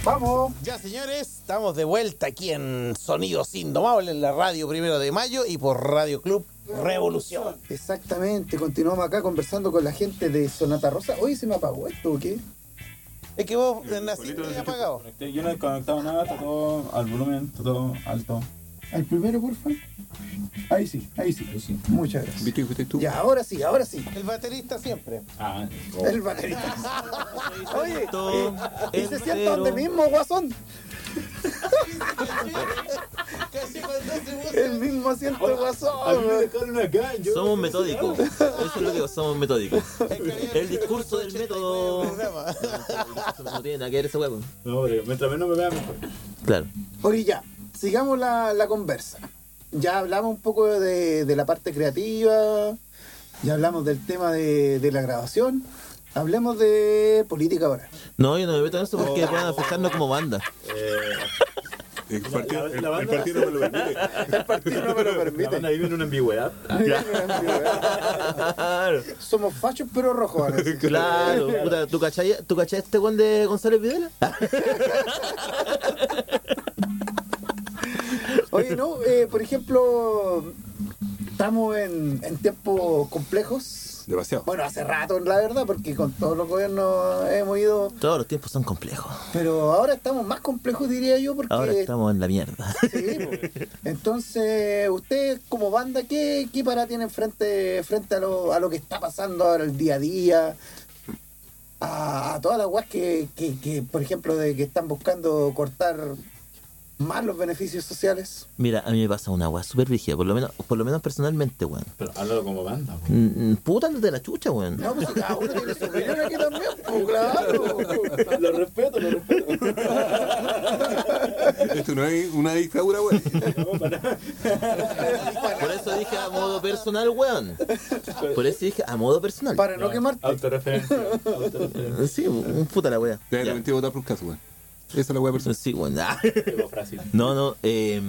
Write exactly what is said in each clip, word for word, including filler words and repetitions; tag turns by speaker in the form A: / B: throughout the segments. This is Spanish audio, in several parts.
A: ¡Vamos!
B: Ya, señores, estamos de vuelta aquí en Sonidos Indomables, en la radio Primero de Mayo y por Radio Club Revolución.
A: Exactamente, continuamos acá conversando con la gente de Sonata Rosa. Oye, ¿se me apagó esto o qué?
B: Es que vos naciste y apagado.
C: Yo no he conectado nada, está todo al volumen, está todo alto.
A: ¿Al primero, porfa? Ahí sí, ahí sí.
C: Ahí sí.
A: Muchas gracias.
D: ¿Viste que fuiste tú?
A: Ya, ahora sí, ahora sí.
B: El baterista siempre.
C: Ah,
A: El baterista. Oye,
E: Todo
A: ¿y se sienta donde mismo, guasón?
B: Casi cuando se puso-
A: El mismo asiento,
C: a mí
A: guasón.
C: me dejaron acá. Yo
E: Somos metódicos. Eso es lo que digo, somos metódicos.
B: Es que había
E: El discurso del método.
B: programa.
E: No tiene nada que ver ese huevo.
C: No, pero mientras menos me vea mejor.
E: Claro.
A: Oye, ya, sigamos la, la conversa. Ya hablamos un poco de, de la parte creativa, ya hablamos del tema de, de la grabación, hablemos de política ahora.
E: No, yo no me meto en eso porque pueden afectarnos como banda.
D: El partido,
C: la-
D: el,
C: la
D: el
C: banda-
D: partido no me lo permite.
A: El partido no me lo
C: La
A: permite.
C: banda vive en una ambigüedad.
E: Claro.
A: Somos fachos pero rojos ahora. sí.
E: Claro. Puta, ¿tú cachai, ¿tú cachai este weón de González Videla?
A: Oye, no, eh, por ejemplo, estamos en, en tiempos complejos.
D: Demasiado.
A: Bueno, hace rato, la verdad, porque con todos los gobiernos hemos ido.
E: Todos los tiempos son complejos.
A: Pero ahora estamos más complejos, diría yo, porque.
E: Ahora estamos en la mierda.
A: Sí, po. Entonces, ustedes como banda, ¿qué, qué para tienen frente, frente a, lo, a lo que está pasando ahora el día a día? A, a todas las guas que, que, que, por ejemplo, de que están buscando cortar más los beneficios sociales.
E: Mira, a mí me pasa una weá súper rígida, por lo menos, por lo menos personalmente, weón.
C: Pero háblalo como banda. po.
E: Mm, mm, Puta, ándate la chucha, weón.
A: No, pues si cada uno tiene su opinión aquí también, pues claro.
C: Lo respeto, lo respeto.
D: Esto no es una dictadura, güey.
C: No, para nada.
E: Por eso dije a modo personal, weón. Por eso dije a modo personal.
A: Para no quemarte.
C: Autorreferencia. Autorreferencia.
E: Sí, un puta la weá.
D: Te
E: Ya.
D: he metido votar por caso, güey. Esa es la güey personal.
E: Sí, weón. Ah.
C: Quedó fácil.
E: No, no. Eh,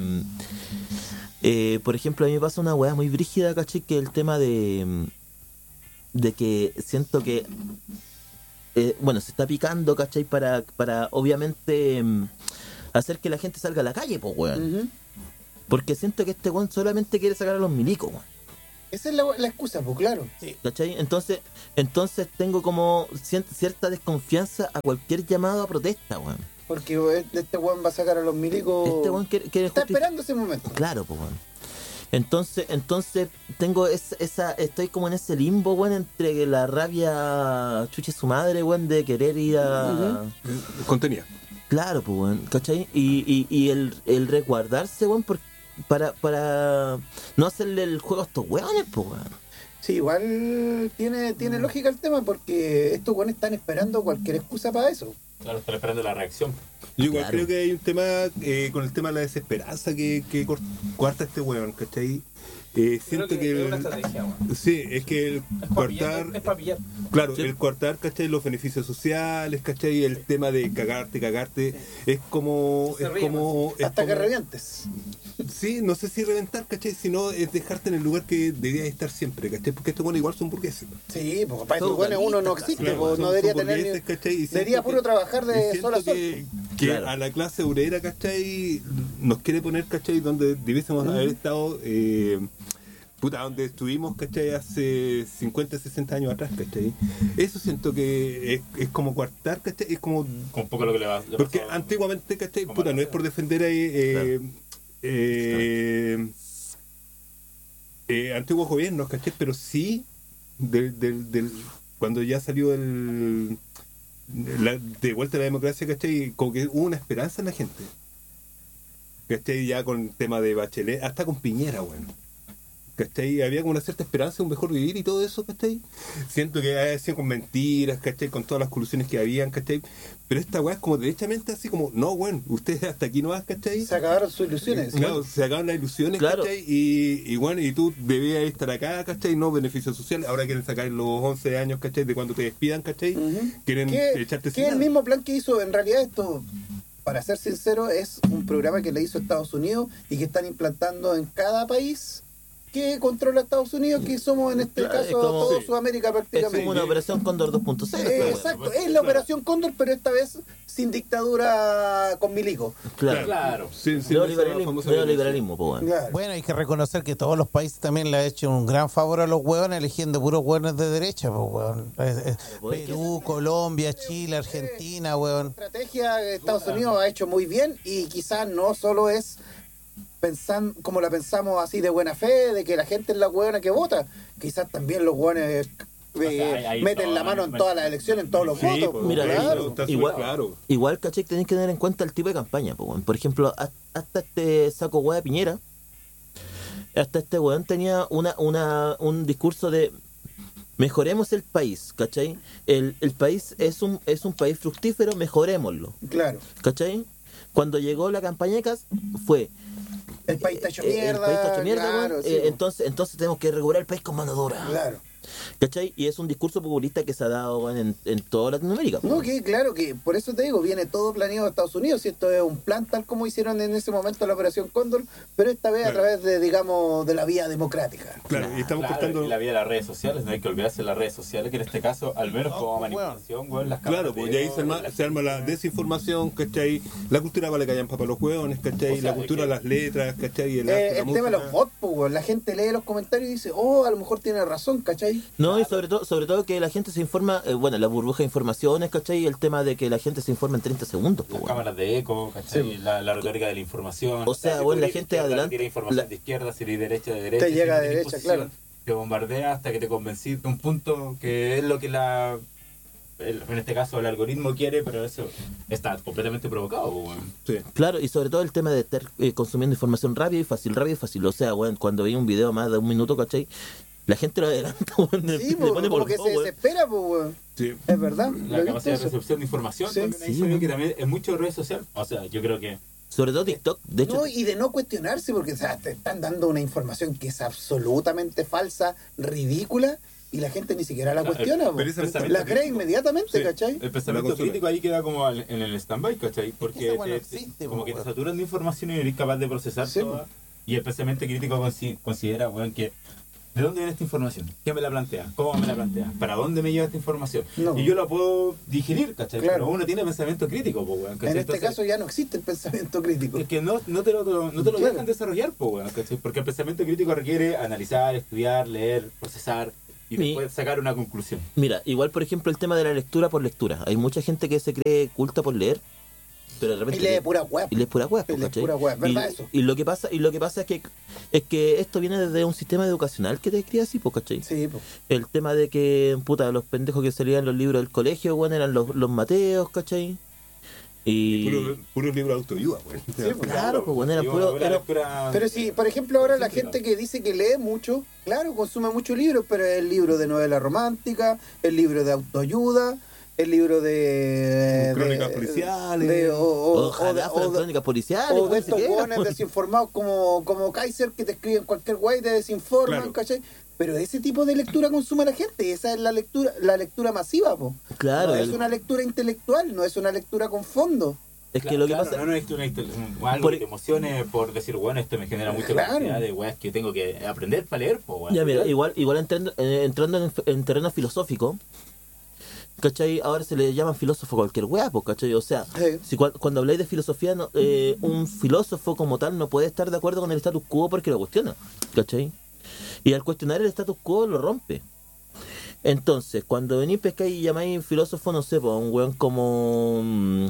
E: eh, por ejemplo, a mí me pasa una weá muy brígida, ¿cachai? Que el tema de. De que siento que. Eh, bueno, se está picando, ¿cachai? Para, para obviamente. em, hacer que la gente salga a la calle, pues, weón.
A: Ujú.
E: Porque siento que este weón solamente quiere sacar a los milicos, weón.
A: Esa es la, la excusa, pues claro.
E: ¿Cachai? Entonces, entonces tengo como cien- cierta desconfianza a cualquier llamado a protesta, weón.
A: Porque eh, este weón va a sacar a los milicos.
E: Este weón quiere, quiere
A: Está
E: justi-
A: esperando ese momento.
E: Claro, pues, weón. Entonces, entonces tengo esa, esa, estoy como en ese limbo, weón, entre que la rabia chuche su madre, weón, de querer ir a...
D: Contenía.
E: Claro, pues, weón, ¿cachai? Y, y, y el, el resguardarse, weón, por, para, para no hacerle el juego a estos weones, pues, weón.
A: Sí, igual tiene, tiene lógica el tema porque estos weones están esperando cualquier excusa para eso.
C: Claro, están esperando la reacción.
D: Yo igual
E: Claro.
D: creo que hay un tema eh, con el tema de la desesperanza que, que cor- cuarta este weón, ¿cachai? Eh, siento que,
F: es
D: el-
F: una estrategia, weón.
D: sí, es que el
F: Es para
D: cortar,
F: pillar, es para pillar.
D: claro,
E: Sí.
D: el cortar, ¿cachai? Los beneficios sociales, ¿cachai? El tema de cagarte, cagarte, es como,
F: Se
D: es
F: ríe
D: como, es
A: Hasta que
D: como-
A: revientes.
D: sí, no sé si reventar, ¿cachai? Sino es dejarte en el lugar que deberías estar siempre, ¿cachai? Porque estos weones igual son burgueses.
A: Sí, porque para
E: Son
A: estos weones uno no
E: urbanistas,
A: existe,
D: Claro,
A: pues,
D: son-
A: no debería
D: son
A: tener
D: burgueses,
A: ni-
D: ¿cachai? Y siento
A: debería puro
D: que-
A: trabajar
D: y
A: de
D: siento
A: sol a sol.
D: que, que
E: Claro.
D: a la clase obrera, ¿cachai? Nos quiere poner, ¿cachai? Donde debiésemos haber estado, eh, puta, donde estuvimos, ¿cachai? Hace cincuenta, sesenta años atrás, ¿cachai? Eso siento que es, es como coartar, ¿cachai? Es como...
C: Con un poco lo que le va le
D: Porque
C: pasó-
D: antiguamente, ¿cachai?
C: como
D: Puta,
C: la-
D: no es por defender a... Eh, eh, eh, antiguos gobiernos, ¿cachai? Pero sí, del, del, del, cuando ya salió el... La, de vuelta a la democracia, ¿cachai? Como que hubo una esperanza en la gente. ¿Cachai? Ya con el tema de Bachelet, hasta con Piñera, bueno. ¿Cachai? Había como una cierta esperanza, un mejor vivir y todo eso, ¿cachai? Siento que ha sido con mentiras, ¿cachai? Con todas las colusiones que habían, ¿cachai? Pero esta weá es como derechamente así como, no, bueno, ustedes hasta aquí no vas, ¿cachai?
A: Se acabaron sus ilusiones.
D: Claro, se acaban las ilusiones,
E: Claro.
D: ¿cachai? Y, y bueno, y tú debías estar acá, ¿cachai? No beneficios sociales. Ahora quieren sacar los once años, ¿cachai? De cuando te despidan, ¿cachai?
A: Ujú.
D: Quieren
A: Que,
D: echarte
A: que es el
D: nada.
A: mismo plan que hizo, en realidad esto, para ser sincero, es un programa que le hizo Estados Unidos y que están implantando en cada país que controla Estados Unidos, que somos en este
E: Claro,
A: caso
E: es como-
A: todo
D: sí.
A: Sudamérica
E: Es
A: prácticamente.
E: como una operación Cóndor dos punto cero.
A: Eh,
E: pues,
A: exacto,
C: bueno,
A: es la
C: claro.
A: operación Cóndor, pero esta vez sin dictadura con milico.
E: Claro.
C: Claro.
D: Sí, sí,
E: Neoliberalismo,
D: esa famosa
E: neoliberalismo, pues, weón.
A: Claro.
B: Bueno, hay que reconocer que todos los países también le han hecho un gran favor a los hueones eligiendo puros hueones de derecha, pues, hueón. Es- es-
E: pues,
B: Perú, Colombia, Chile, Argentina,
A: La
B: hueón.
A: estrategia que Estados Unidos ha hecho muy bien y quizás no solo es pensar como la pensamos así de buena fe, de que la gente es la hueona que vota. Quizás también los hueones eh,
C: sea, hay- hay
A: meten
C: todo,
A: la mano
C: hay-
A: en todas las elecciones, en todos los
D: Sí,
A: votos.
D: pues,
E: Mira,
A: claro.
D: está súper
E: igual-
D: claro.
E: Igual, caché, que tenéis que tener en cuenta el tipo de campaña, pues, weón. Por ejemplo, hasta hasta este saco weá de Piñera, hasta este weón tenía una, una, un discurso de mejoremos el país, ¿cachai? El, el país es un, es un país fructífero, mejorémoslo,
A: Claro.
E: ¿cachai? Cuando llegó la campaña de Cas fue
A: El país está hecho
E: eh,
A: mierda.
E: el país está hecho mierda,
A: claro,
E: weón,
A: sí,
E: eh,
A: pues.
E: entonces, entonces tenemos que regular el país con mano dura,
A: Claro.
E: ¿cachai? Y es un discurso populista que se ha dado, weón, en, en toda Latinoamérica.
A: No,
E: weón.
A: que claro que por eso te digo, viene todo planeado de Estados Unidos, y esto es un plan tal como hicieron en ese momento la Operación Cóndor, pero esta vez a
D: Claro.
A: través de, digamos, de la vía democrática.
D: Claro, y estamos
C: Claro,
D: cortando.
C: y la vía de las redes sociales, no hay que olvidarse de las redes sociales, que en este caso, al menos
B: No,
C: como
B: pues,
C: manipulación, weón, las
D: Claro,
C: cámaras
D: pues
C: de
D: ya ahí
C: video,
D: se arma,
C: las-
D: se arma la desinformación, ¿cachai? La cultura vale callan para los hueones, ¿cachai?
C: O sea,
D: la cultura,
C: es que-
D: las letras, ¿cachai? El,
A: Eh,
D: arte, la
A: el tema de los
D: música.
A: bots, pues, weón. La gente lee los comentarios y dice, oh, a lo mejor tiene razón, ¿cachai?
E: No, y sobre todo, sobre todo que la gente se informa, eh, bueno, la burbuja de informaciones, ¿cachai? Y el tema de que la gente se informa en treinta segundos, po,
C: Las
E: weón.
C: cámaras de eco, ¿cachai?
A: Sí.
C: La, la retórica de la información.
E: O sea,
C: si
E: bueno,
C: tú
E: la
C: eres
E: gente
C: izquierda,
E: adelante-
C: te tira información
E: la-
C: de izquierda, si eres derecha, de derecha.
A: Te
C: si
A: llega
C: no
A: de
C: tenés
A: derecha,
C: posición,
A: claro.
C: Te bombardea hasta que te convenciste de un punto que es lo que la... el- en este caso el algoritmo quiere, pero eso está completamente provocado, po, weón.
D: Sí.
E: Claro, y sobre todo el tema de estar eh, consumiendo información rápida y fácil, rápida y fácil. O sea, weón, cuando veía un video más de un minuto, ¿cachai? La gente lo adelanta, weón, le,
A: Sí,
E: le
A: pues,
E: pone
A: como
E: por
A: que
E: dos,
A: se
E: weón.
A: desespera, pues, weón.
D: Sí.
A: Es verdad.
C: La
A: ¿lo viste
C: capacidad de
A: eso?
C: recepción de información
A: Sí,
C: también ahí
E: sí,
C: se ve
E: weón.
C: que también es mucho red social. O sea, yo creo que
E: Sobre todo TikTok, de hecho.
A: No, y de no cuestionarse, porque o sea, te están dando una información que es absolutamente falsa, ridícula, y la gente ni siquiera la
C: Claro,
A: cuestiona,
C: el-
A: po.
D: pero esa-
A: la cree inmediatamente,
D: Sí.
A: ¿cachai?
C: el pensamiento
D: La consume.
C: crítico ahí queda como al- en el stand-by, ¿cachai? Porque
B: esa weá no
C: te- te-
B: existe,
C: como
B: po,
C: que te
B: weón.
C: saturan de información y no eres capaz de procesar
A: Sí,
C: toda. Y el pensamiento crítico consi- considera, weón, que ¿de dónde viene esta información? ¿Quién me la plantea? ¿Cómo me la plantea? ¿Para dónde me lleva esta información?
A: No.
C: Y yo la puedo digerir, ¿cachai?
A: Claro.
C: Pero uno tiene pensamiento crítico, po, weón, ¿cachai?
A: En este
C: Entonces,
A: caso ya no existe el pensamiento crítico.
C: es que no, no te lo, no te lo
A: Claro.
C: dejan desarrollar, po, weón, ¿cachai? Porque el pensamiento crítico requiere analizar, estudiar, leer, procesar y
E: Mi-
C: después sacar una conclusión.
E: Mira, igual por ejemplo el tema de la lectura por lectura. Hay mucha gente que se cree culta por leer, pero de
A: Y
E: repente
A: lee pura web.
E: y lee pura web,
A: Y lee
E: ¿cachai?
A: pura web, ¿verdad
E: y,
A: eso?
E: y lo que pasa, y lo que pasa es que es que esto viene desde un sistema educacional que te cría así, pues, ¿cachai?
A: Sí, pues.
E: El tema de que, puta, los pendejos que salían los libros del colegio, bueno, eran los, los Mateos, ¿cachai? Y
D: Puro, puro libro de autoayuda, güey.
A: Sí, pues.
E: claro, pues bueno, eran
C: Y
E: puro,
C: una
E: era-
C: lectura-
A: Pero si, por ejemplo, ahora la
C: Científica.
A: gente que dice que lee mucho, claro, consume muchos libros, pero el libro de novela romántica, el libro de autoayuda, el libro de...
D: Crónicas
A: de-
D: policiales.
A: de- o, o- o
E: ojalá
A: de-
E: fueran
A: o de-
E: crónicas policiales,
A: o de
E: weón,
A: estos
E: siquiera,
A: hueones
E: weón.
A: desinformados como, como Kaiser, que te escriben cualquier guay, te desinforman,
D: Claro.
A: ¿cachai? Pero ese tipo de lectura consume la gente, esa es la lectura la lectura masiva, po.
E: Claro,
A: No es
E: el-
A: una lectura intelectual, no es una lectura con fondo.
E: es que
C: Claro,
E: lo que
C: claro,
E: pasa...
C: no, no es una, una- algo
E: Por-
C: que te emocione por decir, bueno, esto me genera mucha
A: Claro.
C: curiosidad de weas que tengo que aprender para leer, po, weón.
E: Ya, mira, igual, igual entrando, eh, entrando en, en terreno filosófico, ¿cachai? Ahora se le llama filósofo a cualquier weá, pues, ¿cachai? O sea,
A: Sí.
E: si cua- cuando habláis de filosofía, no, eh, un filósofo como tal no puede estar de acuerdo con el status quo porque lo cuestiona, ¿cachai? Y al cuestionar el status quo lo rompe. Entonces, cuando venís pescáis y llamáis filósofo, no sé, pues, a un weón como... mm,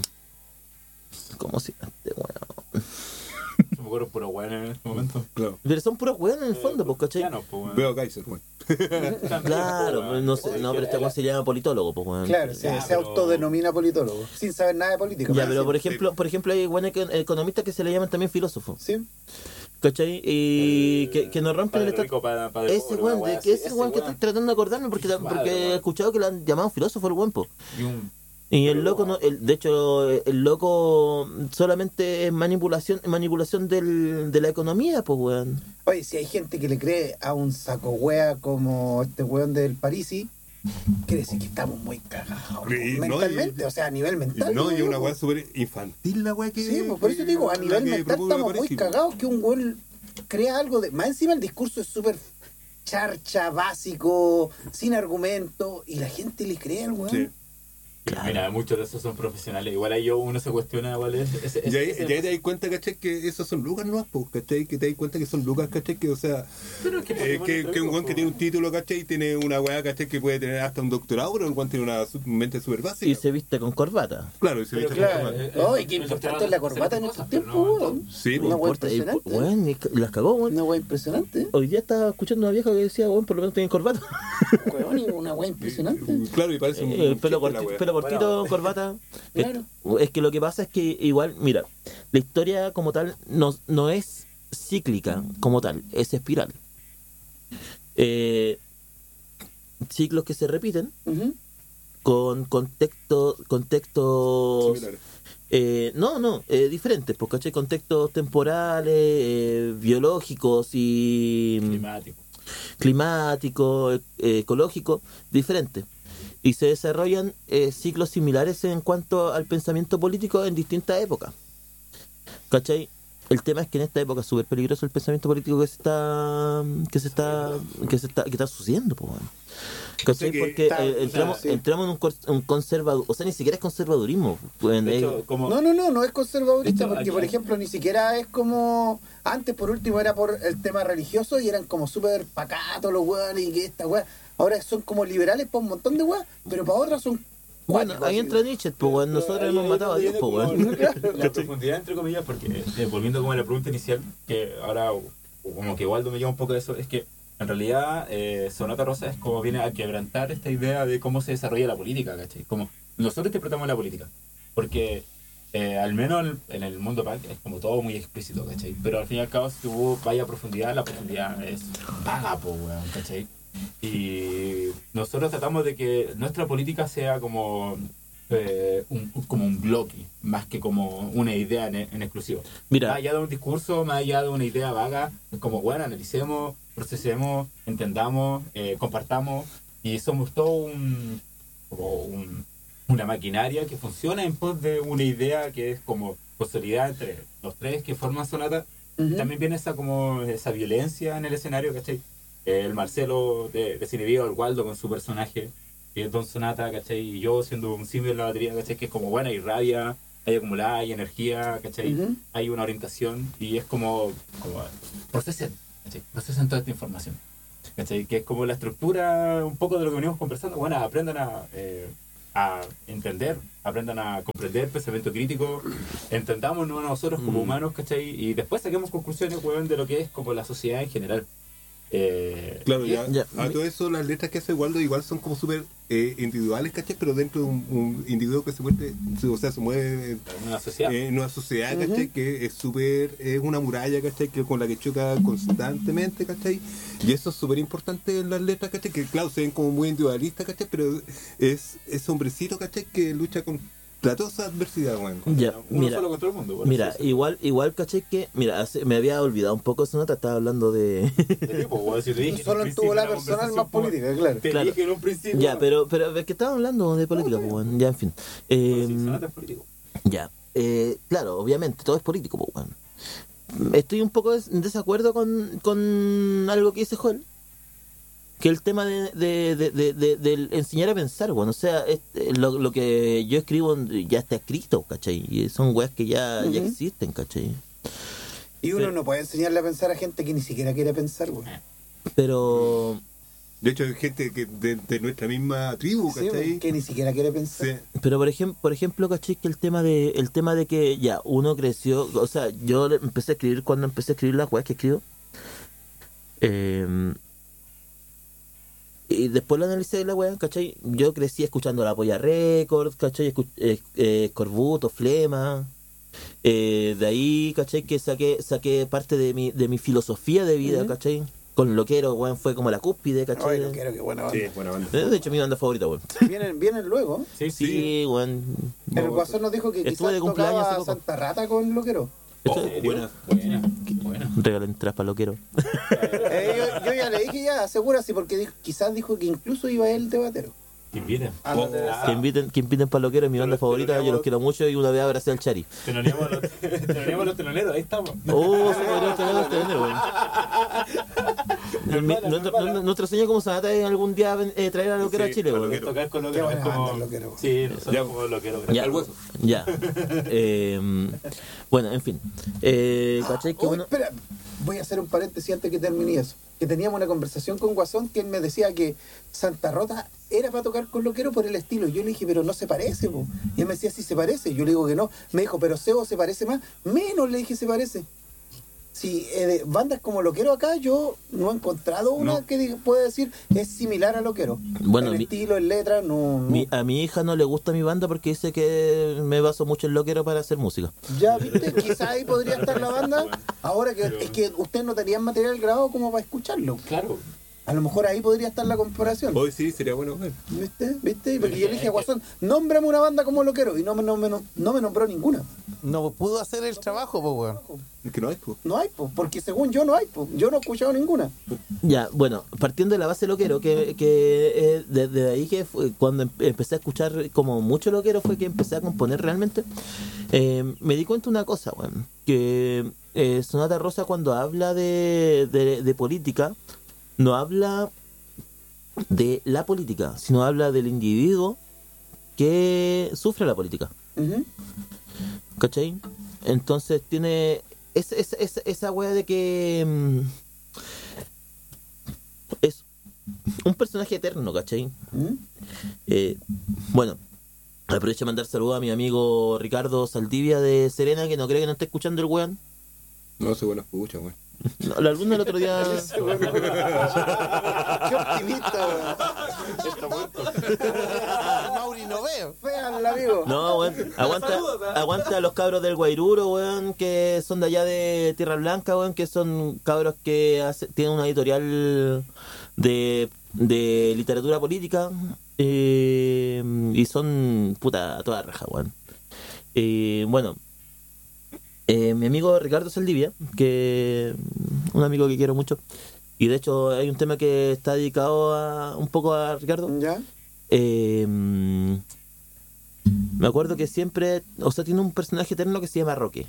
E: ¿Cómo se llama este weón?
C: Se me acuerdo puro weón en este momento.
D: Claro.
E: Pero son puros weones en el fondo, pues, ¿cachai?
C: Ya no, po, weón.
D: Veo a Kaiser, güey.
E: Claro, pues, no sé, no, pero este weón se llama politólogo, pues, weón.
A: Claro, se,
C: Ya,
A: se
C: pero-
A: autodenomina politólogo, sin saber nada de política.
E: Ya,
A: por
E: pero por
A: ejemplo.
E: ejemplo, por ejemplo hay buenos economistas que se le llaman también filósofos,
A: Sí.
E: ¿cachai? Y que, que nos rompen el
C: Padre
E: estatus.
C: rico, padre- padre
E: Ese
C: pobre,
E: weón,
C: una
E: de
C: wea
E: que
C: así,
E: ese weón que
C: weón.
E: estoy tratando de acordarme porque,
C: Madre,
E: porque he
C: weón.
E: escuchado que lo han llamado filósofo el weón, po.
C: Y un-
E: Y el loco, no, el, de hecho, el loco solamente es manipulación manipulación del, de la economía, pues, weón.
A: Oye, si hay gente que le cree a un saco wea como este weón del Parisi, quiere decir que estamos muy cagados.
D: Y no,
A: mentalmente,
D: y-
A: o sea, a nivel mental.
D: No, y
A: digo
D: una
A: yo,
D: weá súper infantil la weá que.
A: Sí, pues por eso
D: que-
A: digo, a
D: la
A: nivel
D: que
A: mental
D: promueve
A: estamos muy
D: Parisi,
A: cagados que un weón crea algo de... Más encima el discurso es súper charcha, básico, sin argumento, y la gente le cree al weón.
D: Sí.
E: Claro.
C: Mira, muchos de esos son profesionales. Igual ahí yo uno se cuestiona igual es, es, es-
D: Y ahí,
C: es-
D: y ahí te das cuenta, ¿cachai? Que esos son lucas, ¿no? Pues, ¿cachai? Que te das cuenta que son lucas, ¿cachai? Que, o sea,
C: Pero es que
D: eh,
C: Pokémon
D: que,
C: es
D: que un
C: rico,
D: guan que
C: po.
D: tiene un título, ¿cachai? Tiene una weá, ¿cachai? Que puede tener hasta un doctorado, pero un guan tiene una su- mente súper básica.
E: Y se viste con corbata.
D: Claro, y se
C: Pero
D: viste
C: claro,
D: con
C: eh,
A: Oh,
C: eh,
A: y qué
C: el
A: importante
C: doctorado
A: es la
C: hace
A: corbata en
C: cosas,
A: estos
C: pero
A: tiempos,
C: no en
A: weón.
C: todo.
D: Sí,
A: Una
D: pues.
A: weá
E: importa, y-
A: impresionante.
E: weón, y ca- y las cagó, weón.
A: Una weá impresionante.
E: Hoy día estaba escuchando a una vieja que decía, weón, por lo menos tienen corbata.
A: Weón, y una weá impresionante.
D: Claro, y parece un.
E: Eh,
D: un
E: pelo,
D: chiste la
E: corti-
D: weá.
E: pelo cortito, corbata.
A: Claro.
E: Es, es que lo que pasa es que igual, mira, la historia como tal no, no es cíclica como tal, es espiral. Eh, ciclos que se repiten
A: Ujú.
E: con contextos contextos
D: Similares.
E: eh, no no eh, diferentes, pues, ¿cachai? Contextos temporales, eh, biológicos y
C: Climático.
E: climático, e- eh, ecológico, diferente. Y se desarrollan eh, ciclos similares en cuanto al pensamiento político en distintas épocas. ¿Cachai? El tema es que en esta época es súper peligroso el pensamiento político que se está que se está que se está que está sucediendo, po, weón. ¿Cachai?
D: O sea que
E: Porque
A: está-
E: eh, entramos
A: o sea, sí.
E: entramos en un, cor- un conservador, o sea, ni siquiera es conservadurismo, weón,
C: De
E: es-
C: hecho, como
A: No, no, no, no es conservadorista,
C: Esto,
A: porque
C: aquí-
A: por ejemplo ni siquiera es como antes, por último era por el tema religioso y eran como súper pacatos los weones y que esta weá, ahora son como liberales para un montón de weá, pero para otras son
E: bueno,
A: cuáticos,
E: ahí
A: así.
E: entra Nietzsche, pues, weón, nosotros
C: Ahí-
E: hemos
C: ahí
E: matado a
C: viene
E: Dios, pues,
C: como
E: weón.
C: La profundidad, entre comillas, porque eh, volviendo como a la pregunta inicial, que ahora o- como que Waldo me lleva un poco de eso, es que en realidad eh, Sonata Rosa es como viene a quebrantar esta idea de cómo se desarrolla la política, ¿cachai? Como nosotros interpretamos la política, porque eh, al menos en- en el mundo punk es como todo muy explícito, ¿cachai? Pero al fin y al cabo, si tú vayas a profundidad, la profundidad es vaga, po, weón, ¿cachai? Y nosotros tratamos de que nuestra política sea como eh, un, como un bloque, más que como una idea en, en exclusivo.
E: Mira,
C: Más allá de un discurso, más allá de una idea vaga, es como, bueno, analicemos, procesemos, entendamos, eh, compartamos, y somos todo un, como un- una maquinaria que funciona en pos de una idea que es como consolidada entre los tres que forman Sonata.
A: Ujú.
C: También viene esa como esa violencia en el escenario, ¿cachai? El Marcelo de, de Cinevío, el Waldo con su personaje, que es Don Sonata, ¿cachai? Y yo siendo un simio en la batería, ¿cachai? Que es como buena, hay rabia, hay acumulada, hay energía, ¿cachai?
A: Ujú.
C: Hay una orientación y es como, como procesen, ¿cachai? Procesen toda esta información, ¿cachai? Que es como la estructura un poco de lo que venimos conversando. Bueno, aprendan a, eh, a entender, aprendan a comprender el pensamiento crítico, entendámonos a nosotros como
E: Mm.
C: humanos, ¿cachai? Y después saquemos conclusiones, weón, de lo que es como la sociedad en general. Eh,
D: Claro,
C: y-
D: ya,
E: Ya.
D: a todo eso las letras que hace Waldo igual son como súper eh, individuales, ¿cachai? Pero dentro de un, un individuo que se mueve, o sea, se mueve
C: en una sociedad.
D: eh, en una sociedad, ¿cachai? Que es súper, es una muralla, ¿cachai? Que con la que choca constantemente, ¿cachai? Y eso es súper importante en las letras, ¿cachai? Que claro, se ven como muy individualistas, ¿cachai? Pero es ese hombrecito, ¿cachai? Que lucha contra toda esa adversidad, weón.
E: ya,
C: Uno
E: mira,
C: solo contra el mundo. por
E: mira,
C: eso,
E: igual, igual, caché que, mira, hace- me había olvidado un poco de esa nota, estaba hablando de...
C: de tipo, weón, si te dije en
A: Solo
C: un
A: en tuvo
C: principio
A: la
C: una
A: personal
C: conversación,
A: más
C: pues,
A: política, claro.
C: Te
E: Claro.
C: dije en un principio.
E: Ya, pero, pero es que estaba hablando de política, pues, weón, ya, en fin. Eh,
C: Bueno, sí, Sonata es político.
E: ya, eh, claro, obviamente, todo es político, pues, weón. Estoy un poco des- en desacuerdo con, con algo que dice Joel, que el tema de, de, de, de, de- del enseñar a pensar, weón, o sea, este, lo, lo que yo escribo ya está escrito, ¿cachai? Y son weas que ya, ya
A: Ujú.
E: existen, ¿cachai?
A: Y uno
E: Sí.
A: no puede enseñarle a pensar a gente que ni siquiera quiere pensar, güey.
E: Pero...
D: De hecho, hay gente que de, de nuestra misma tribu,
A: Sí,
D: ¿cachai?
A: que ni siquiera quiere pensar.
D: Sí.
E: Pero por ejemplo, por ejemplo, caché que el tema de el tema de que ya uno creció, o sea, yo le- empecé a escribir cuando empecé a escribir las weas que escribo. Eh, y después lo analicé de la wea, ¿cachai? Yo crecí escuchando la Polla Records, ¿cachai? Escu- eh, eh, Corbuto, Flema. Eh, de ahí, ¿cachai? Que saqué saqué parte de mi de mi filosofía de vida,
A: Ujú.
E: ¿cachai? Con Loquero, weón, fue como la cúspide,
A: Ay,
E: ¿cachai?
A: no quiero que buena banda.
D: Sí, buena banda.
E: Eh, de hecho, mi banda favorita, weón.
A: Vienen, vienen luego.
C: Sí, sí.
E: Sí, weón.
A: Pero el Guasón nos dijo que
E: Estuve
A: quizás
E: de cumpleaños hace
A: tocaba
E: poco.
A: Santa Rata con Loquero.
E: Esto-
C: ¿En serio?
D: buena.
C: Buena. Buena.
E: Regalen entradas para Loquero.
A: Eh, yo, yo ya le dije ya, asegura sí, porque dijo- quizás dijo que incluso iba él de batero.
C: Que inviten.
A: Ándate de
C: Ah,
E: Que inviten, que inviten para loqueros, mi banda
C: Pero-
E: favorita,
C: pero
E: yo los quiero mucho y una vez abracé al Chari.
C: Teloneamos a los, teloneamos a los teloneros, ahí estamos.
E: Oh, se podría tener los teloneros, weón. Mi- Nuestro, nuestro- nuestro sueño como Sonata es algún día eh, traer a loquero
D: Sí,
E: a Chile,
D: a
E: weón.
D: Loquero.
C: Tocar con lo
A: Qué
C: que
A: buena
C: es como...
A: banda, Loquero.
C: Sí, nosotros
D: Ya.
C: como loqueros.
E: Ya,
D: Al hueso.
E: ya. Eh, bueno, en fin. Eh, ¿Cachai? Que
A: Uy,
E: bueno.
A: espera, voy a hacer un paréntesis antes que termine eso. Que teníamos una conversación con Guasón que él me decía que Santa Rota era para tocar con loquero por el estilo. Yo le dije, pero no se parece, po. Y él me decía, sí se parece. Yo le digo que no. Me dijo, pero Sebo se parece más. Menos le dije, se parece. Si eh, de bandas como Loquero acá, yo no he encontrado una
D: No.
A: que diga- pueda decir es similar a Loquero.
E: Bueno,
A: en
E: mi-
A: estilo, en letra, no. no.
E: Mi- a mi hija no le gusta mi banda porque dice que me baso mucho en loquero para hacer música.
A: Ya viste, quizás ahí podría estar la banda. Ahora que es que ustedes no tenían material grabado como para escucharlo.
C: Claro.
A: A lo mejor ahí podría estar la comparación.
D: Hoy sí, sería bueno ver.
A: ¿Viste? ¿Viste? Porque yo le dije a Guasón, nómbrame una banda como Loquero. Y no me, no me, no me nombró ninguna.
B: No pudo hacer el trabajo, pues, weón.
D: Es que no hay, pues.
A: No hay, po, porque según yo no hay, po. Yo no he escuchado ninguna.
E: Ya, bueno, partiendo de la base loquero, que, que eh, desde ahí que fue cuando em- empecé a escuchar como mucho loquero fue que empecé a componer realmente, eh, me di cuenta una cosa, weón, que eh, Sonata Rosa cuando habla de, de, de política, no habla de la política, sino habla del individuo que sufre la política.
A: Ujú.
E: ¿Cachai? Entonces tiene es, es, es- esa wea de que mm, es un personaje eterno, ¿cachai?
A: ¿Mm?
E: Eh, bueno, aprovecho de mandar saludos a mi amigo Ricardo Saldivia de Serena, que no cree que no esté escuchando el weón.
D: No, se bueno escucha, güey.
E: No, la alumna el otro día...
A: Qué optimista, weón.
B: Mauri no veo.
A: Vean, amigo.
E: No, weón. Aguanta, aguanta a los cabros del Guairuro, weón, que son de allá de Tierra Blanca, weón, que son cabros que hace- tienen una editorial de, de literatura política eh, y son puta a toda raja, weón. Eh, bueno, eh, mi amigo Ricardo Saldivia, que un amigo que quiero mucho, y de hecho hay un tema que está dedicado a, un poco a Ricardo.
A: ¿Ya?
E: Eh, me acuerdo que siempre, o sea, tiene un personaje eterno que se llama Roque.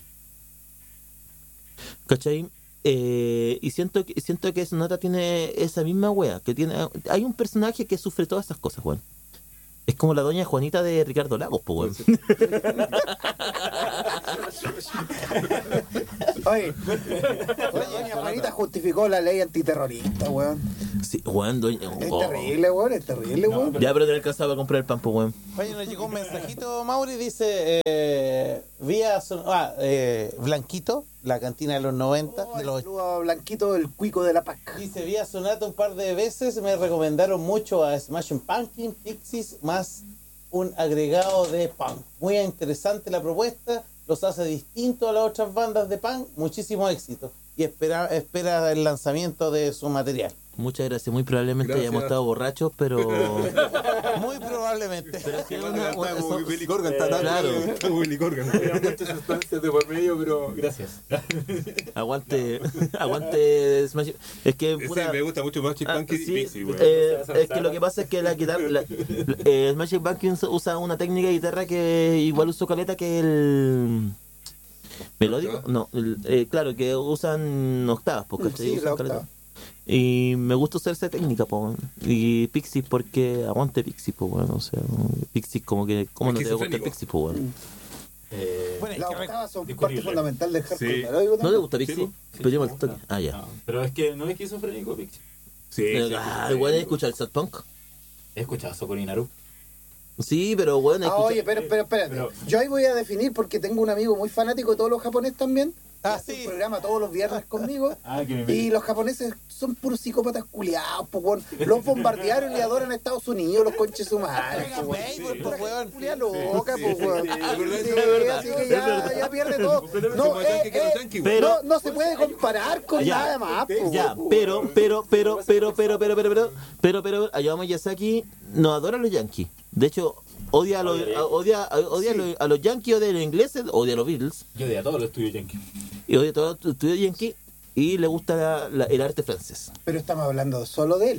E: ¿Cachai? Eh, y siento que siento que Sonata tiene esa misma wea, que tiene hay un personaje que sufre todas esas cosas, weón. Es como la doña Juanita de Ricardo Lagos, po, weón.
A: Oye, doña Juanita justificó la ley antiterrorista, weón.
E: Sí, weón, doña...
A: Es
E: oh.
A: terrible, weón, es terrible, weón.
E: Ya, pero te alcanzaba a comprar el pan, po, weón.
B: Oye, nos llegó un mensajito, Mauri, dice, eh, vía, son- ah, eh, Blanquito, la cantina de los noventa, de los
A: Saludo a Blanquito, el cuico de la P A C.
B: Dice, vía Sonata un par de veces, me recomendaron mucho a Smashing Pumpkins, Pixies, más un agregado de punk. Muy interesante la propuesta, los hace distintos a las otras bandas de punk, muchísimo éxito. Y espera, espera el lanzamiento de su material.
E: Muchas gracias, muy probablemente
D: Gracias.
E: hayamos estado borrachos, pero...
B: Muy probablemente.
E: pero sí,
D: Está
E: una-
D: como
E: son-
D: Billy Corgan, está tan-
E: Claro.
D: está como Billy Corgan.
C: Había muchas sustancias de por medio, pero gracias.
E: Aguante, aguante Smash. Es que
D: Sí,
E: puta,
D: me gusta mucho más Chip
E: ah,
D: Punk y
E: sí,
D: Pixie, güey.
E: eh, es que lo que pasa es que la guitarra, la, la- eh, Smashing Pumpkins usa una técnica de guitarra que igual usó caleta que el melódico, no, el- eh, claro que usan octavas, porque
A: Sí, la octava.
E: y me gusta usar esa técnica, po, y Pixies porque aguante Pixies, po, bueno, o sea, Pixies como que, ¿cómo no te va a gustar
D: Esquizofrénico.
E: Pixies, po, bueno?
C: Eh,
B: Bueno, es
A: Las
B: que rec-
A: octavas son
C: disponible.
A: parte fundamental del hardcore
D: Sí.
A: melódico
E: ¿No te
A: también.
E: gusta
D: Sí,
E: Pixies?
D: po.
E: Pero yo me
C: me
E: toque.
C: gusta.
E: Ah, ya.
C: No, pero es que no es esquizofrénico, Pixie.
D: Sí,
E: Eh,
D: sí,
E: ah,
D: sí.
E: igual he escuchado el sad punk.
C: He escuchado Socorro y Naru.
E: Sí, pero bueno, he
A: Ah,
E: escuchado-
A: oye, pero, pero espérate.
C: Pero-
A: Yo ahí voy a definir porque tengo un amigo muy fanático de todos los japoneses también.
B: Ah,
A: Hace
B: sí.
A: un programa todos los viernes conmigo.
C: Ah, que me
A: Y los japoneses son puros psicópatas culiados, po, weón. Los bombardearon y adoran a Estados Unidos, los conches sumares, po, weón.
B: béisbol,
A: Pura
B: po, weón.
A: culia loca, po, weón.
D: sí, es verdad,
A: Sí,
D: es verdad,
A: así que
E: es
A: ya,
E: verdad.
A: ya pierde todo. No,
D: Somos
A: eh,
D: yankees que los
A: eh,
D: yankees, güey.
E: Pero-
A: no, no se puede comparar con
E: Ya.
A: nada más, po,
E: Ya,
A: weón.
E: pero, pero, pero, pero, pero, pero, pero, pero, pero, pero, Hayao Miyazaki no adora a los Yankees. De hecho, odia a los, a- odia, a- odia a los, a los Yankees, odia a los ingleses, odia a los Beatles,
C: Yo de a todos los estudios Yankee.
E: y odia a todos los estudios Yankees, y le gusta la- la- el arte francés.
A: Pero estamos hablando solo de él.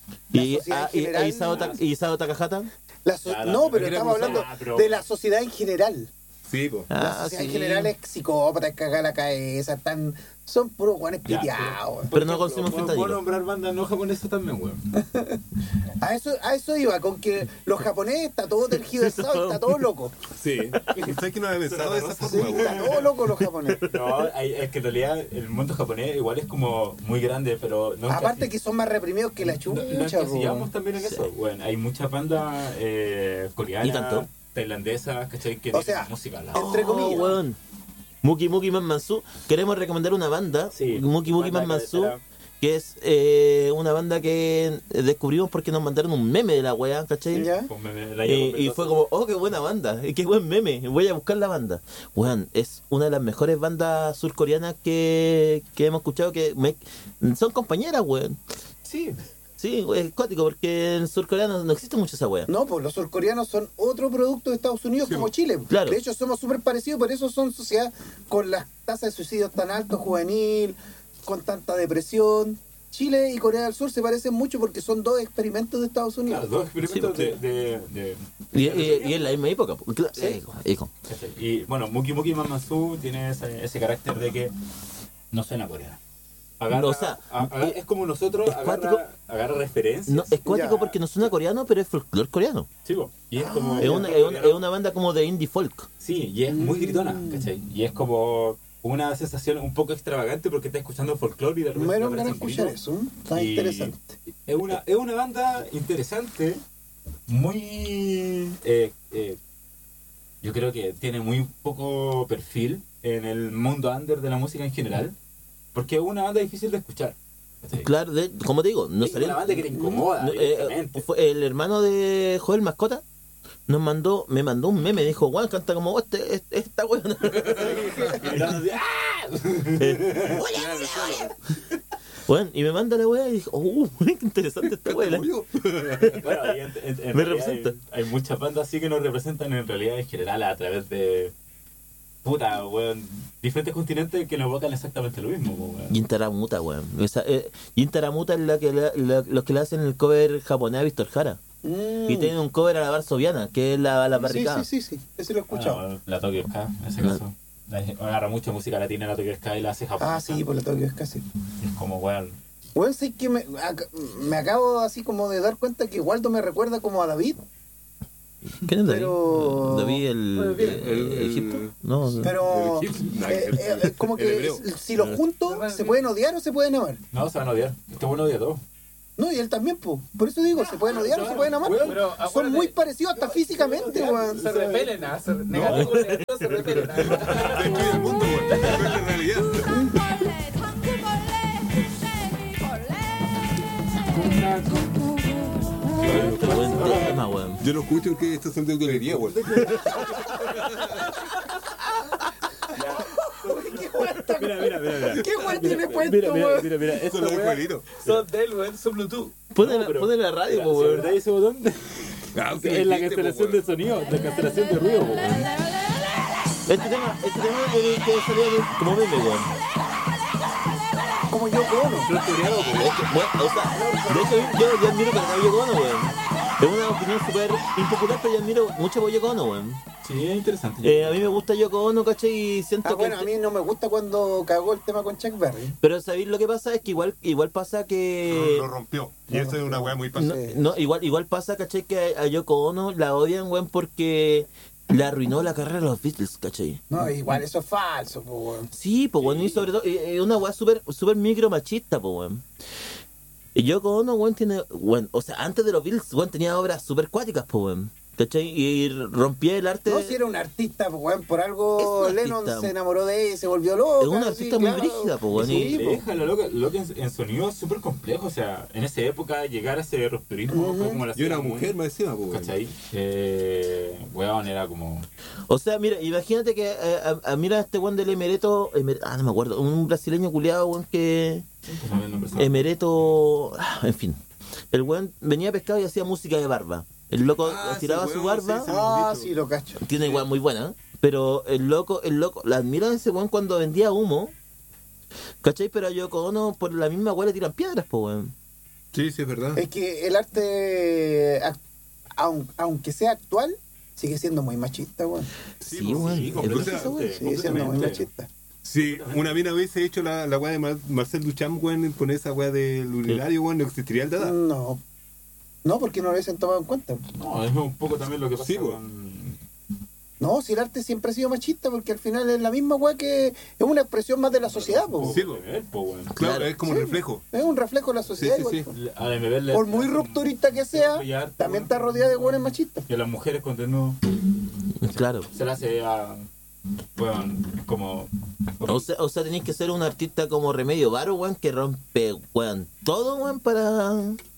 A: La
E: Y,
A: sociedad
E: ah,
A: en
E: y,
A: general-
E: y Isao Ta- y Isao Takahata.
A: La so-
C: Claro,
A: no, pero
C: imagínate
A: estamos
C: cómo
A: hablando
C: son- ah, pero-
A: de la sociedad en general.
D: Sí, pues.
A: La
E: Ah,
A: sociedad
E: sí.
A: en general es psicópata, es cagar la cabeza, están, son puros guanes
C: Ya,
A: piteados.
C: por
E: Pero no
C: ejemplo,
E: consumen
C: puedo-
E: fentanilo.
C: Puedo nombrar bandas no japonesas también, weón.
A: A eso, a eso iba, con que los japoneses está todo tergiversado, está todo loco.
D: Sí. ¿Sabes que no había pensado de esa
A: Sí,
D: forma,
A: está
D: weón?
A: todo loco los japoneses.
C: No, hay- es que en realidad el mundo japonés igual es como muy grande, pero no
A: Aparte
C: encasi-
A: que son más reprimidos que la
C: no-
A: chucha,
C: lo encasillamos
A: po.
C: también en
E: Sí.
C: eso. Bueno, hay muchas bandas eh,
E: Ni
C: coreanas,
E: tanto.
C: tailandesas, ¿cachai? Que
A: O
C: tienen
A: sea,
C: música. La...
A: entre comillas.
E: Oh, weón. Muki Muki Man Mansu. Queremos recomendar una banda.
C: Sí,
E: Muki Muki
C: banda
E: Man Mansu.
C: cabecera.
E: Que es eh, una banda que descubrimos porque nos mandaron un meme de la weá, ¿cachai?
A: ¿Ya?
C: Pues me- me la
E: Eh,
C: llevo
E: y
C: Mendoza.
E: fue como, oh, qué buena banda, eh, qué buen meme, voy a buscar la banda. Weón, es una de las mejores bandas surcoreanas que, que hemos escuchado, que me- son compañeras, weón.
C: Sí,
E: Sí, es cuático, porque en surcoreano no existe mucho esa weá.
A: No, pues los surcoreanos son otro producto de Estados Unidos
D: Sí,
A: como
D: po.
A: Chile.
E: Claro.
A: De hecho, somos súper parecidos, por eso son sociedades con las tasas de suicidio tan altas, juvenil, con tanta depresión. Chile y Corea del Sur se parecen mucho porque son dos experimentos de Estados Unidos.
C: claro, dos experimentos
E: Sí,
C: de, de, de-
E: Y, y- y en la misma época. po. Cla-
A: Sí.
E: eh, hijo.
C: ¿cachai? Y bueno, Muki Muki Mamatsu tiene ese, ese carácter de que no suena coreana. Agarra,
E: O sea,
C: a- agarra- es como nosotros,
E: es cuático.
C: agarra, agarra referencias.
E: No, es cuático
A: Ya.
E: porque no suena coreano, pero es folclore coreano.
C: Sí, po. Y es como.
E: Es una, es, una, es una banda como de indie folk.
C: Sí, y es muy gritona,
A: Mm.
C: ¿cachai? Y es como una sensación un poco extravagante porque estás escuchando folclore y de repente.
A: Me dieron
C: te
A: ganas de
C: aparece un
A: escuchar
C: grito.
A: eso. ¿eh? Está
C: Y
A: interesante.
C: Es una, es una banda interesante, muy. eh, eh, yo creo que tiene muy poco perfil en el mundo under de la música en general, porque es una banda difícil de escuchar. ¿cachai?
E: Claro, de- como te digo, no
C: Es
E: salió.
C: una banda que te incomoda,
E: no, eh,
C: directamente.
E: fue el hermano de Joel Mascota nos mandó, me mandó un meme, dijo, Juan canta como vos, este, este- esta weón.
C: Gritando así, ¡ah!
E: Bueno, y me manda la weá y dijo, uh, qué interesante esta weá.
D: Como yo.
C: Bueno, y en- en- en
E: Me
C: realidad
E: representa.
C: Hay, hay muchas bandas así que nos representan en realidad en general a través de. Puta, weón. Diferentes continentes que nos evocan exactamente lo mismo, po, weón.
E: Yintaramuta, weón. Esa, eh, Yintaramuta es la que le- la- los que le hacen el cover japonés a Víctor Jara.
A: Mm.
E: Y tiene un cover a la Varsoviana, que es la, la
A: Sí,
E: barricada.
A: sí, sí, sí. Ese lo he escuchado.
C: Bueno, la Tokyo Ska, en ese
E: Ah.
C: caso. La- Agarra mucha música latina en la Tokyo Ska y la hace japonesa.
A: Ah, sí, por la Tokyo es casi.
C: Y es como, weón.
A: Bueno, sí que me, ac- me acabo así como de dar cuenta que Waldo me recuerda como a David.
E: ¿Quién es David?
A: Pero-
E: David el,
A: Bueno, bien.
E: el- el-
D: El-
E: Egipto. No, no.
A: Pero
D: El egipcio.
A: eh, eh, eh, como
D: El
A: que
D: hebreo.
A: si los juntos se pueden odiar o se pueden amar.
C: No, se van a odiar. Este bueno odia a todos.
A: No, y él también, po. Por eso digo, se pueden odiar o se pueden amar.
F: Pero
A: Son
F: acuérdate,
A: muy parecidos hasta físicamente, weón.
F: se repelen, ¿ah? Se- negativo, negativo, se repelen. ¿ah?
D: Destruye el mundo, weón. No es la realidad.
E: Qué buen tema, weón.
D: Yo lo escucho porque estos son de autolería, weón.
C: Mira, mira, mira, mira.
A: ¿Qué weón tiene puesto,
C: Mira, mira,
A: weón?
C: mira, mira.
D: Eso
C: Esta
D: es lo de
C: weá-
D: Juanito.
F: Son del, weón, son Bluetooth.
E: Pone,
C: No,
E: la-
C: pero-
E: pone la radio,
C: Mira,
E: po,
C: ¿se
E: weón.
C: verdad ese botón?
D: Ah, sí,
C: Es la
D: dijiste,
C: cancelación
D: po,
C: de
D: weón.
C: sonido, la cancelación de ruido, po, weón.
E: Este tema, este tema es el que salió de- como meme, weón.
A: Como yo Ono.
E: Es que, bueno, o sea, de hecho, yo, yo admiro que a Yoko Ono, weón. Es una opinión súper impopular, pero yo admiro mucho a Yoko Ono, weón.
C: Sí, es interesante.
E: Eh, a mí me gusta Yoko Ono, ¿cachai? Y siento
A: Ah,
E: que...
A: bueno, a mí no me gusta cuando cagó el tema con Chuck Berry.
E: Pero ¿sabéis lo que pasa? Es que igual igual pasa que...
D: Lo, lo rompió. Y eso es una weá muy
E: No,
D: pasada.
A: Sí.
E: no, igual igual pasa, ¿cachai? Que a Yoko Ono la odian, weón, porque le arruinó la carrera a los Beatles, ¿cachai?
A: No, igual eso es falso, po, weón.
E: Sí, pues bueno, y sobre todo, eh, eh, una weá súper super micro machista, pues weón. Y Yoko Ono, weón, tiene, weón, o sea, antes de los Beatles, weón, tenía obras súper cuáticas, pues weón. ¿Cachai? Y rompía el arte...
A: No, si era un artista, po, weón, por algo
E: Es un
A: Lennon
E: artista.
A: se enamoró de ella y se volvió loco.
E: Es una artista muy brígida, po, weón.
A: Sí, po.
C: Deja la loca, lo que en, en sonido es súper complejo, o sea, en esa época llegar a ese rupturismo fue como la
D: Y una
C: hacía muy-
D: mujer más encima, po, weón.
C: ¿Cachai? Eh, weón, era como...
E: O sea, mira, imagínate que, eh, a- a- mira este weón del Emereto, Emer- ah, no me acuerdo, un brasileño culiado, weón, que...
C: ¿Cómo el nombre?
E: Emereto, ah, en fin. El weón venía a pescar y hacía música de barba. El loco
D: Ah,
E: tiraba
D: sí,
E: su
D: weón,
E: barba.
D: sí, sí.
A: Ah, sí, lo cacho.
E: Tiene igual muy buena, ¿eh? Pero el loco, el loco, la admiro a ese weón cuando vendía humo. ¿Cachai? Pero a Yoko Ono por la misma weá le tiran piedras, po weón.
D: Sí, sí, es verdad.
A: Es que el arte, ac- aun- aunque sea actual, sigue siendo muy machista, weón.
E: Sí,
D: pues,
E: weón.
C: Sí,
E: Es
C: completamente,
A: Esa weón sigue siendo muy
C: completamente.
A: machista.
D: Si una mina hubiese hecho la, la weá de Mar- Marcel Duchamp, weón, con esa weá del urinario, weón, no existiría el Dada.
A: No. No, porque no lo hubiesen tomado en cuenta.
C: No, es un poco también lo que pasa
D: Sí, po.
C: con...
A: No, si el arte siempre ha sido machista, porque al final es la misma weá que es una expresión más de la sociedad, po.
D: Sí, po.
C: po, weón.
D: Claro,
E: Claro.
D: es como
A: Sí.
D: reflejo.
A: Es un reflejo de la sociedad.
D: Sí, sí,
A: igual,
D: sí.
A: po.
C: A la M B le-
A: Por muy rupturista que sea,
C: y arte,
A: también
C: weón.
A: está rodeada de weones machistas.
C: Que las mujeres con desnudo
E: Claro.
C: se la hace a... Bueno, como...
E: O sea, o sea, tenéis que ser un artista como Remedio Varo, weón, que rompe, weón, todo, weón, para...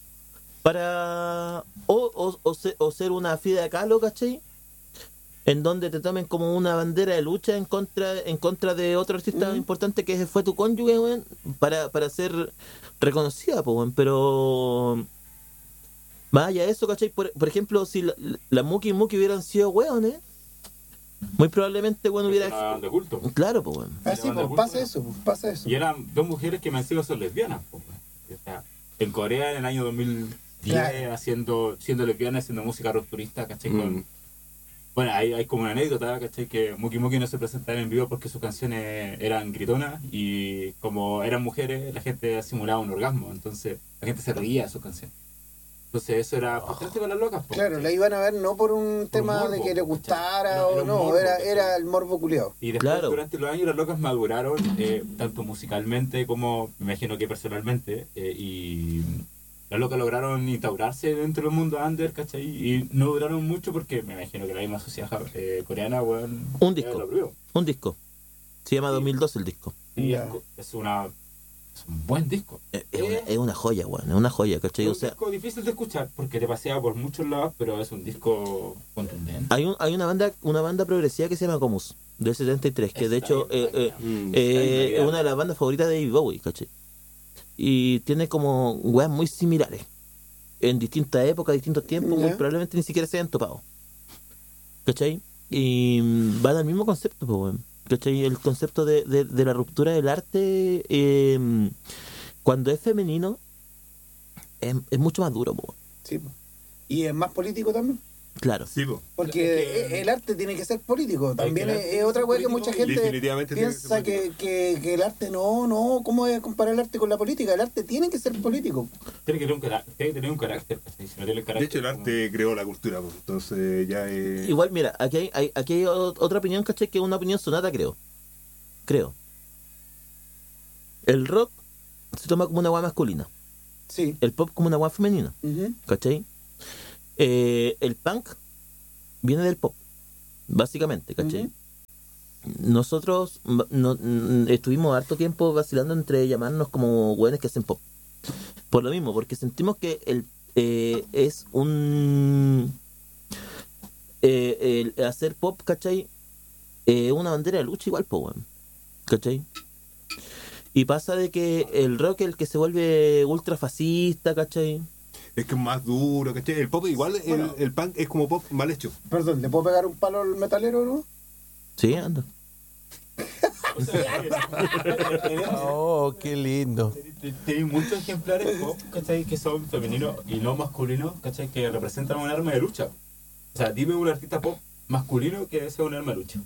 E: Para... O, o, o, ser, o ser una Frida Kahlo, ¿cachai? En donde te tomen como una bandera de lucha en contra en contra de otro artista
A: Mm.
E: importante que fue tu cónyuge, weón, para, para ser reconocida, pues, weón, pero... Más allá de eso, ¿cachai? Por, por ejemplo, si la, la Muki Muki hubieran sido weones, muy probablemente, weón,
C: Una
E: hubiera...
C: banda de culto.
E: Claro, pues, weón.
A: Así,
C: banda de
A: pues, pasa
C: cultura.
A: eso, pues, pasa eso.
C: Y eran dos mujeres que me han sido son lesbianas. po, weón. O sea, en Corea en el año dos mil diez,
A: Claro.
C: haciendo, siendo lesbianas, haciendo música rupturista, ¿cachai? Con-
D: Mm.
C: Bueno, hay, hay como una anécdota, ¿cachai? Que Muki Muki no se presentaba en vivo porque sus canciones eran gritonas y como eran mujeres, la gente simulaba un orgasmo. Entonces la gente se reía de sus canciones. Entonces eso era frustrante para las locas. po,
A: Claro,
C: ¿cachai?
A: la iban a ver no por un tema
C: morbo,
A: de que le
C: ¿cachai?
A: gustara
C: No,
A: o
C: era un
A: no,
C: morbo,
A: era,
C: ¿cachai?
A: era el morbo culiao.
C: Y después,
E: Claro.
C: durante los años, las locas maduraron, eh, tanto musicalmente como, me imagino que personalmente, eh, y las locas lograron instaurarse dentro del mundo under, ¿cachai? Y no duraron mucho porque me imagino que la misma sociedad eh, coreana, weón,
E: Un
C: ya
E: disco.
C: lo prohibió.
E: Un disco. Se llama dos mil dos el disco.
C: Y
A: Ya.
C: es, co- es una es un buen disco.
E: Es, es una, es una joya, weón. Es una joya, ¿cachai?
C: Es
E: O
C: un
E: sea,
C: disco difícil de escuchar porque te pasea por muchos lados, pero es un disco contundente.
E: hay un, hay una banda una banda progresiva que se llama Comus, del setenta y tres, que de
C: Está
E: hecho
C: bien,
E: eh, eh,
D: Mm.
E: eh,
C: Está
E: es una de las bandas favoritas de David Bowie, ¿cachai? Y tiene como weas muy similares. En distintas épocas, distintos tiempos, muy
A: Ya.
E: probablemente ni siquiera se hayan topado. ¿Cachai? Y mm, van al mismo concepto, pues, weón. ¿Cachai? El concepto de, de, de la ruptura del arte, eh, cuando es femenino, es, es mucho más duro, pues.
A: Sí, pues. Y es más político también.
E: Claro.
D: Sí, po.
A: Porque
C: Es que-
A: el arte tiene que ser político. También
C: que el
A: es,
C: arte
A: es
C: es
A: otra weá que
C: político
A: mucha
C: y
A: gente
D: definitivamente tiene que ser
A: piensa que,
D: político.
A: que, que el arte no, no, ¿cómo es comparar el arte con la política? El arte tiene que ser político.
C: Tiene que tener un carácter, tiene que tener un carácter, ¿cachai? Si no tiene el
D: De
C: carácter,
D: hecho, el
C: como-
D: arte creó la cultura, po. Entonces ya es...
E: Igual, mira, aquí hay, hay- aquí hay o- otra opinión, ¿cachai? Que es una opinión sonata, creo. Creo. El rock se toma como una guay masculina.
A: Sí.
E: El pop como una guay femenina.
A: Ujú.
E: ¿Cachai? Eh, el punk viene del pop, básicamente, ¿cachai?
A: Ujú.
E: Nosotros mm, no, mm, estuvimos harto tiempo vacilando entre llamarnos como güeyes que hacen pop. Por lo mismo, porque sentimos que el eh, es un... eh, el hacer pop, ¿cachai? Eh, una bandera de lucha igual, pues, weón. ¿Cachai? Y pasa de que el rock es el que se vuelve ultra fascista, ¿cachai?
D: Es que es más duro, ¿cachai? El pop igual, el,
A: Bueno.
D: el punk es como pop mal hecho.
A: Perdón, ¿le puedo pegar un palo al metalero, no?
E: Sí, anda.
C: O sea,
B: Oh, qué lindo.
C: Tenéis muchos ejemplares pop, ¿cachai? Que son femeninos y no masculinos, ¿cachai? Que representan un arma de lucha. O sea, dime un artista pop masculino que sea un arma de lucha.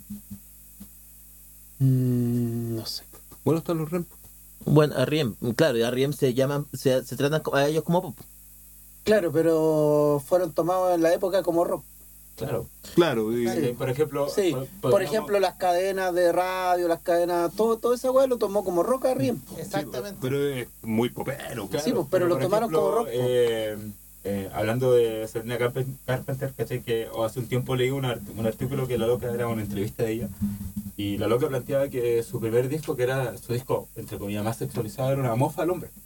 A: Mm, no sé.
D: Bueno, están los Rem.
E: Bueno, a Riem, claro, y a Riem se llaman, se, se tratan co- a ellos como pop.
A: Claro, pero fueron tomados en la época como rock.
C: Claro.
D: Claro, y-
A: Sí.
C: Por ejemplo,
A: Sí,
C: po-
A: por
C: podríamos-
A: ejemplo, las cadenas de radio, las cadenas, todo, todo esa weá lo tomó como rock a Riem.
B: Exactamente.
D: pero es muy popero.
C: Claro,
A: Sí, pues, pero lo
C: por
A: tomaron como rock, po.
C: eh, eh, hablando de Sabrina Carpe- Carpenter, ¿cachai? Que o hace un tiempo leí un, art- un artículo que la loca era una entrevista de ella. Y la loca planteaba que su primer disco, que era su disco, entre comillas, más sexualizado, era una mofa al hombre.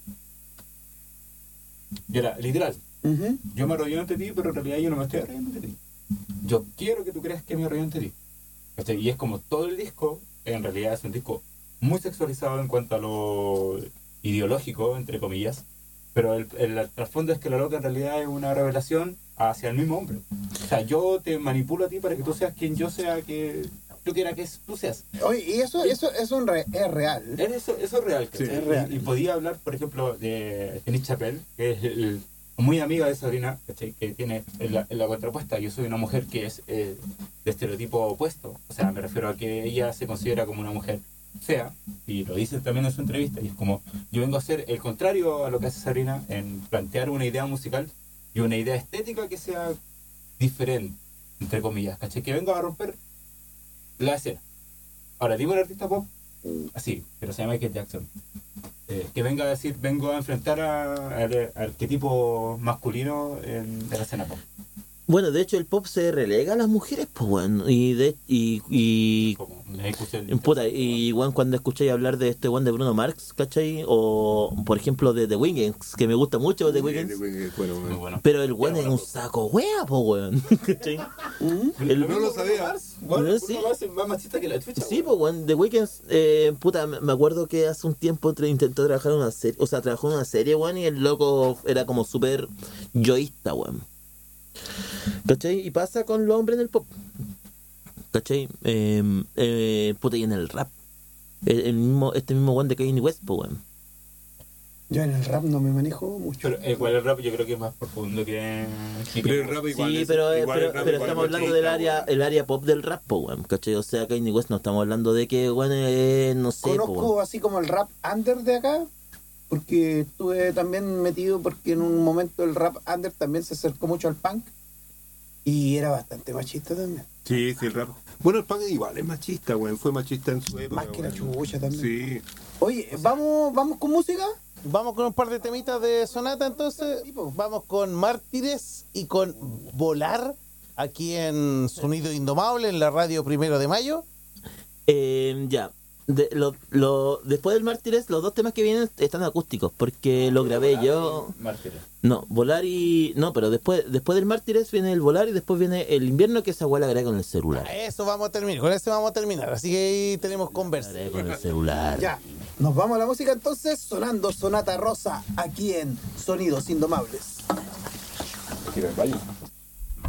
C: Y era literal.
A: Ujú.
C: Yo me arrodillo ante ti, pero en realidad yo no me estoy arrodillando ante ti. Yo quiero que tú creas que me arrodillo ante ti. ¿Cachai? Y es como todo el disco, en realidad es un disco muy sexualizado en cuanto a lo ideológico, entre comillas. Pero el, el trasfondo es que la loca en realidad es una revelación hacia el mismo hombre. O sea, yo te manipulo a ti para que tú seas quien yo sea que... yo quiera que tú seas.
A: Oye, y eso, eso, eso un re- es real.
C: Eso, eso es real, ¿cachai?
D: Sí,
A: es real.
C: Y, y podía hablar, por ejemplo, de Denise Chappelle, que es el, muy amiga de Sabrina, ¿cachai? Que tiene en la, en la contrapuesta. Yo soy una mujer que es eh, de estereotipo opuesto. O sea, me refiero a que ella se considera como una mujer fea, y lo dice también en su entrevista, y es como, yo vengo a hacer el contrario a lo que hace Sabrina, en plantear una idea musical y una idea estética que sea diferente, entre comillas, ¿cachai? Que venga a romper la escena. Ahora, digo el artista pop, así, pero se llama Michael Jackson. Eh, que venga a decir, vengo a enfrentar a- al arquetipo masculino en, de la escena pop.
E: Bueno, de hecho el pop se relega a las mujeres, pues bueno, y de y, y
C: Como la discusión.
E: puta, y bueno, cuando escucháis hablar de este one de Bruno Mars, ¿cachai? O por ejemplo de The Weeknd, que me gusta mucho The Weeknd,
D: Bueno,
C: Muy bueno.
E: pero el one es un saco wea, pues weón, ¿cachai? El-
D: no lo sabía.
C: Bueno,
E: Sí.
C: Bruno Mars es más machista que la chucha.
E: Sí, pues weón, The Weeknd, eh, puta, me me acuerdo que hace un tiempo tra- intentó trabajar en una serie, o sea, trabajó en una serie, weón, y el loco era como súper yoísta, weón. ¿Cachai? Y pasa con los hombres en el pop. ¿Cachai? Eh, eh, puta, y en el rap. El, el mismo, este mismo one de Kanye West, pues, weón.
A: Yo en el rap no me manejo mucho.
C: Pero eh, igual el rap yo creo que es más profundo que... que-
D: Pero el rap igual
E: Sí,
D: es-
E: pero, eh,
D: igual
E: pero,
D: el rap
E: pero
D: igual
E: estamos
D: es
E: hablando del
D: machista,
E: área,
D: weón.
E: el área pop del rap, pues, weón. ¿Cachai? O sea, Kanye West no estamos hablando de que, weón, eh, no sé, pues,
A: Conozco
E: weón.
A: así como el rap under de acá, porque estuve también metido porque en un momento el rap under también se acercó mucho al punk y era bastante machista también.
D: Sí, sí, el rap. Bueno, el punk igual es machista, weón. Fue machista en su época.
A: Más que la
D: weón.
A: chucha también.
D: Sí.
A: Oye, ¿vamos, ¿vamos con música?
B: Vamos con un par de temitas de Sonata, entonces.
A: Sí, po.
B: Vamos con Mártires y con Volar, aquí en Sonido Indomable, en la radio Primero de Mayo.
E: Eh, ya. De, lo, lo, después del Mártires, los dos temas que vienen están acústicos, porque lo grabé yo.
C: Mártires.
E: No, Volar y... No, pero después después del Mártires viene el Volar y después viene el Invierno, que esa weá la agrega con el celular.
B: A eso vamos a terminar, con ese vamos a terminar. Así que ahí tenemos conversa.
E: Agrega con el celular.
A: Ya, nos vamos a la música entonces, sonando Sonata Rosa aquí en Sonidos Indomables.
D: Quiero el baño.